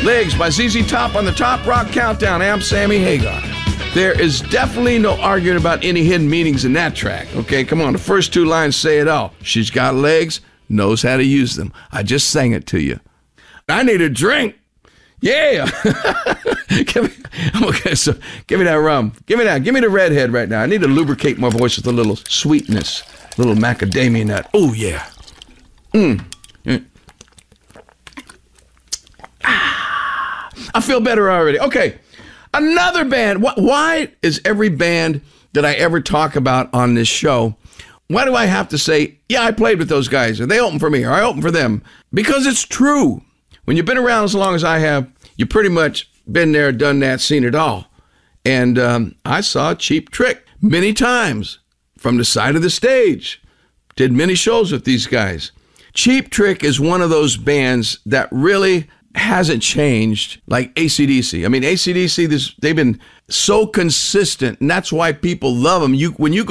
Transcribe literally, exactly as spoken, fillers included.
Legs by Z Z Top on the Top Rock Countdown. I'm Sammy Hagar. There is definitely no arguing about any hidden meanings in that track. Okay, come on. The first two lines say it all. She's got legs, knows how to use them. I just sang it to you. I need a drink. Yeah. give me, okay, so give me that rum. Give me that. Give me the redhead right now. I need to lubricate my voice with a little sweetness, a little macadamia nut. Oh, yeah. Mm. Mm. Ah, I feel better already. Okay. Another band. Why is every band that I ever talk about on this show, why do I have to say, yeah, I played with those guys, or they opened for me, or I opened for them? Because it's true. When you've been around as long as I have, you've pretty much been there, done that, seen it all. And um, I saw Cheap Trick many times from the side of the stage. Did many shows with these guys. Cheap Trick is one of those bands that really hasn't changed like A C D C. I mean, A C D C, this, they've been so consistent, and that's why people love them. You, when you go